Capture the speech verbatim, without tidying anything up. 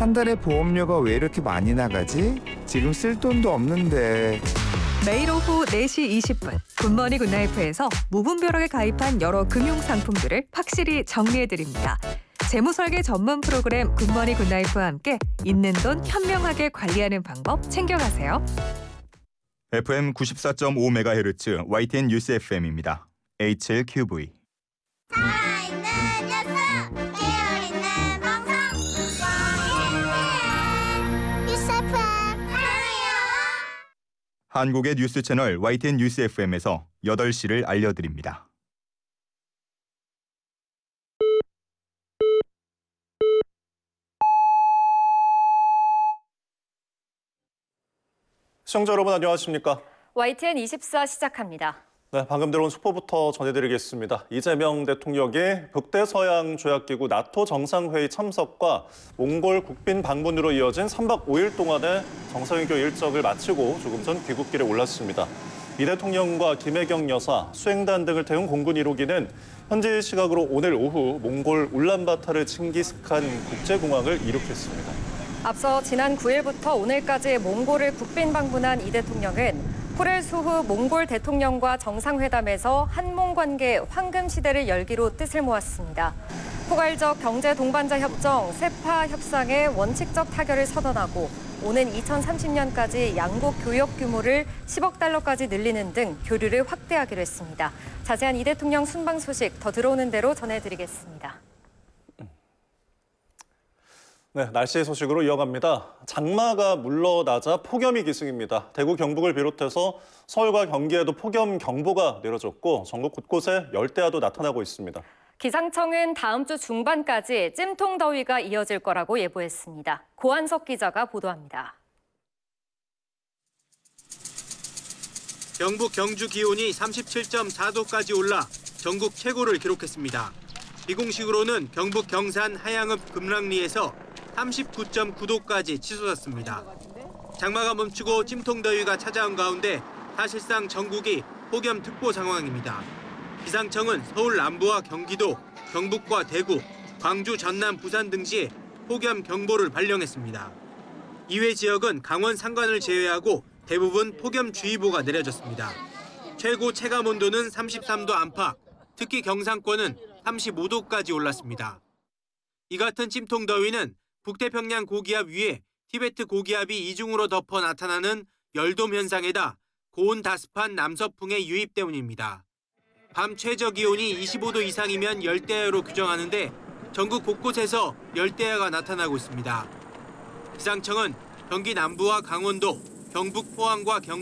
한 달에 보험료가 왜 이렇게 많이 나가지? 지금 쓸 돈도 없는데. 매일 오후 네 시 이십 분 굿모닝 굿나이프에서 무분별하게 가입한 여러 금융 상품들을 확실히 정리해드립니다. 재무설계 전문 프로그램 굿모닝 굿나이프와 함께 있는 돈 현명하게 관리하는 방법 챙겨가세요. 에프엠 구십사 점 오 메가헤르츠 와이티엔 뉴스 에프엠입니다. 에이치엘큐브이. 살아있는 뉴스, 깨어있는 방송, 와이티엔 뉴스 에프엠 사랑해요. 한국의 뉴스 채널 와이티엔 뉴스 에프엠에서 여덟 시를 알려드립니다. 시청자 여러분 안녕하십니까? 와이티엔 이십사 시작합니다. 네, 방금 들어온 속보부터 전해드리겠습니다. 이재명 대통령의 북대서양 조약기구 나토 정상회의 참석과 몽골 국빈 방문으로 이어진 삼 박 오 일 동안의 정상회교 일정을 마치고 조금 전 귀국길에 올랐습니다. 이 대통령과 김혜경 여사, 수행단 등을 태운 공군 일 호기는 현지 시각으로 오늘 오후 몽골 울란바타르 칭기스칸 국제공항을 이륙했습니다. 앞서 지난 구 일부터 오늘까지 몽골을 국빈 방문한 이 대통령은 포렐 수후 몽골 대통령과 정상회담에서 한몽 관계 황금 시대를 열기로 뜻을 모았습니다. 포괄적 경제 동반자 협정 세파 협상의 원칙적 타결을 선언하고 오는 이천삼십 년까지 양국 교역 규모를 십억 달러까지 늘리는 등 교류를 확대하기로 했습니다. 자세한 이 대통령 순방 소식 더 들어오는 대로 전해드리겠습니다. 네, 날씨 소식으로 이어갑니다. 장마가 물러나자 폭염이 기승입니다. 대구, 경북을 비롯해서 서울과 경기에도 폭염 경보가 내려졌고 전국 곳곳에 열대야도 나타나고 있습니다. 기상청은 다음 주 중반까지 찜통 더위가 이어질 거라고 예보했습니다. 고한석 기자가 보도합니다. 경북 경주 기온이 삼십칠 점 사 도까지 올라 전국 최고를 기록했습니다. 비공식으로는 경북 경산 하양읍 금락리에서 삼십구 점 구 도까지 치솟았습니다. 장마가 멈추고 찜통더위가 찾아온 가운데 사실상 전국이 폭염특보 상황입니다. 기상청은 서울 남부와 경기도, 경북과 대구, 광주, 전남, 부산 등지에 폭염 경보를 발령했습니다. 이외 지역은 강원 산간을 제외하고 대부분 폭염주의보가 내려졌습니다. 최고 체감 온도는 삼십삼 도 안팎, 특히 경상권은 삼십오 도까지 올랐습니다. 이 같은 찜통더위는 북태평양 고기압 위에 티베트 고기압이 이중으로 덮어 나타나는 열돔 현상에다 고온다습한 남서풍의 유입 때문입니다. 밤 최저 기온이 이십오 도 이상이면 열대야로 규정하는데 전국 곳곳에서 열대야가 나타나고 있습니다. 기상청은 경기 남부와 강원도, 경북 포항과 경